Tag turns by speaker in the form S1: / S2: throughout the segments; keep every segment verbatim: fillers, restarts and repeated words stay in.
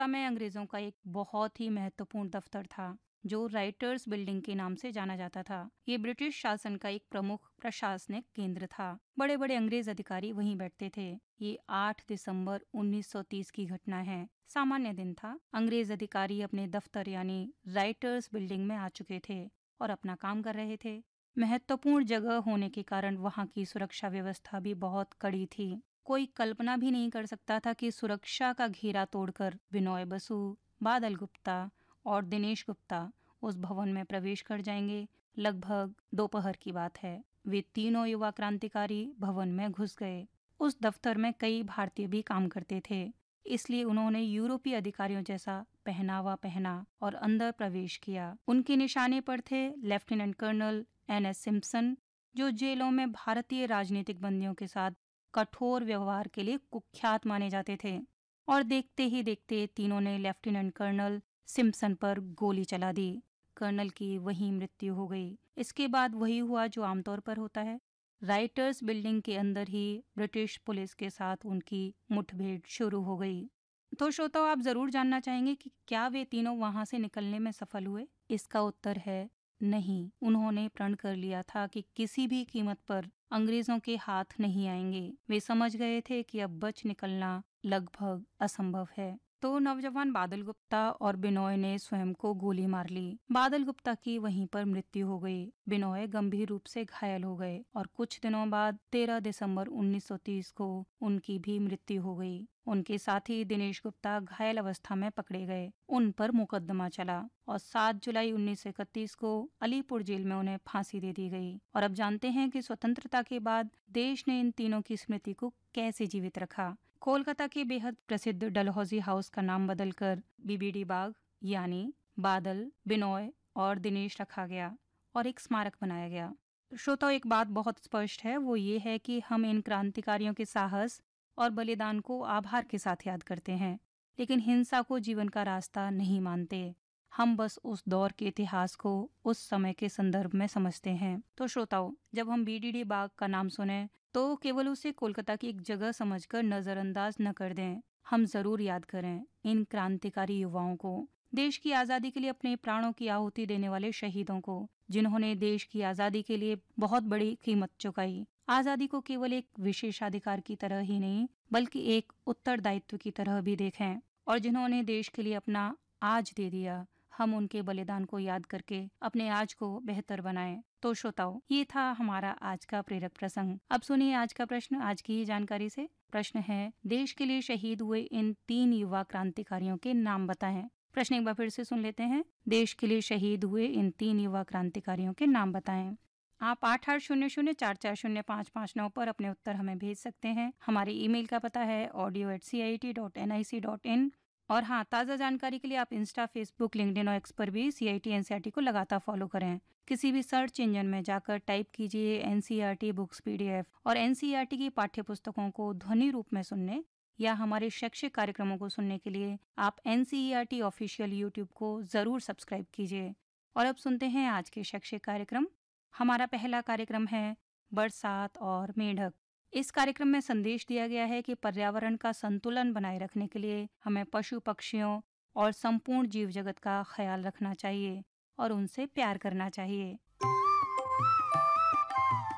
S1: में अंग्रेजों का एक बहुत ही महत्वपूर्ण दफ्तर था जो राइटर्स बिल्डिंग के नाम से जाना जाता था। ये ब्रिटिश शासन का एक प्रमुख प्रशासनिक केंद्र था। बड़े बड़े अंग्रेज अधिकारी वहीं बैठते थे। ये आठ दिसंबर उन्नीस सौ तीस की घटना है। सामान्य दिन था। अंग्रेज अधिकारी अपने दफ्तर यानी राइटर्स बिल्डिंग में आ चुके थे और अपना काम कर रहे थे। महत्वपूर्ण जगह होने के कारण वहाँ की सुरक्षा व्यवस्था भी बहुत कड़ी थी। कोई कल्पना भी नहीं कर सकता था कि सुरक्षा का घेरा तोड़कर बिनोय बसु, बादल गुप्ता और दिनेश गुप्ता उस भवन में प्रवेश कर जाएंगे। लगभग दोपहर की बात है। वे तीनों युवा क्रांतिकारी भवन में घुस गए। उस दफ्तर में कई भारतीय भी काम करते थे, इसलिए उन्होंने यूरोपीय अधिकारियों जैसा पहनावा पहना और अंदर प्रवेश किया। उनके निशाने पर थे lieutenant colonel N S Simpson, जो जेलों में भारतीय राजनीतिक बंदियों के साथ कठोर व्यवहार के लिए कुख्यात माने जाते थे। और देखते ही देखते तीनों ने लेफ्टिनेंट कर्नल सिम्पसन पर गोली चला दी। कर्नल की वहीं मृत्यु हो गई। इसके बाद वही हुआ जो आमतौर पर होता है। राइटर्स बिल्डिंग के अंदर ही ब्रिटिश पुलिस के साथ उनकी मुठभेड़ शुरू हो गई। तो श्रोताओ, आप जरूर जानना चाहेंगे कि क्या वे तीनों वहां से निकलने में सफल हुए? इसका उत्तर है नहीं। उन्होंने प्रण कर लिया था कि किसी भी कीमत पर अंग्रेजों के हाथ नहीं आएंगे। वे समझ गए थे कि अब बच निकलना लगभग असंभव है। तो नौजवान बादल गुप्ता और बिनोय ने स्वयं को गोली मार ली। बादल गुप्ता की वहीं पर मृत्यु हो गई। बिनोय गंभीर रूप से घायल हो गए और कुछ दिनों बाद तेरह दिसंबर उन्नीस सौ तीस को उनकी भी मृत्यु हो गई। उनके साथी दिनेश गुप्ता घायल अवस्था में पकड़े गए। उन पर मुकदमा चला और सात जुलाई उन्नीस सौ इकतीस को अलीपुर जेल में उन्हें फांसी दे दी गई। और अब जानते हैं कि स्वतंत्रता के बाद देश ने इन तीनों की स्मृति को कैसे जीवित रखा। कोलकाता के बेहद प्रसिद्ध डलहौजी हाउस का नाम बदलकर बीबीडी बाग यानी बादल, बिनोय और दिनेश रखा गया और एक स्मारक बनाया गया। श्रोताओ, एक बात बहुत स्पष्ट है, वो ये है कि हम इन क्रांतिकारियों के साहस और बलिदान को आभार के साथ याद करते हैं, लेकिन हिंसा को जीवन का रास्ता नहीं मानते। हम बस उस दौर के इतिहास को उस समय के संदर्भ में समझते हैं। तो श्रोताओ, जब हम बीडीडी बाग का नाम सुने तो केवल उसे कोलकाता की एक जगह समझकर नजरअंदाज न कर दें। हम जरूर याद करें इन क्रांतिकारी युवाओं को, देश की आजादी के लिए अपने प्राणों की आहुति देने वाले शहीदों को, जिन्होंने देश की आजादी के लिए बहुत बड़ी कीमत चुकाई। आजादी को केवल एक विशेषाधिकार की तरह ही नहीं, बल्कि एक उत्तरदायित्व की तरह भी देखें, और जिन्होंने देश के लिए अपना आज दे दिया। हम उनके बलिदान को याद करके अपने आज को बेहतर बनाएं। तो श्रोताओ, ये था हमारा आज का प्रेरक प्रसंग। अब सुनिए आज का प्रश्न आज की ही जानकारी से। प्रश्न है, देश के लिए शहीद हुए इन तीन युवा क्रांतिकारियों के नाम बताएं। प्रश्न एक बार फिर से सुन लेते हैं। देश के लिए शहीद हुए इन तीन युवा क्रांतिकारियों के नाम बताएं। आप आठ आठ शून्य शून्य चार चार शून्य पाँच पाँच नौ पर अपने उत्तर हमें भेज सकते हैं। हमारी ईमेल का पता है audio eight C I T dot N I C dot in. और हाँ, ताज़ा जानकारी के लिए आप इंस्टा, फेसबुक, लिंक्डइन और एक्स पर भी सीआईटी एनसीईआरटी को लगातार फॉलो करें। किसी भी सर्च इंजन में जाकर टाइप कीजिए एनसीईआरटी बुक्स पीडीएफ और एनसीईआरटी की पाठ्य पुस्तकों को ध्वनि रूप में सुनने या हमारे शैक्षिक कार्यक्रमों को सुनने के लिए आप एनसीईआरटी ऑफिशियल यूट्यूब को जरूर सब्सक्राइब कीजिए। और अब सुनते हैं आज के शैक्षिक कार्यक्रम। हमारा पहला कार्यक्रम है बरसात और मेंढक। इस कार्यक्रम में संदेश दिया गया है कि पर्यावरण का संतुलन बनाए रखने के लिए हमें पशु पक्षियों और संपूर्ण जीव जगत का ख्याल रखना चाहिए और उनसे प्यार करना चाहिए।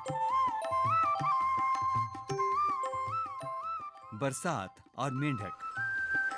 S2: बरसात और मेंढक।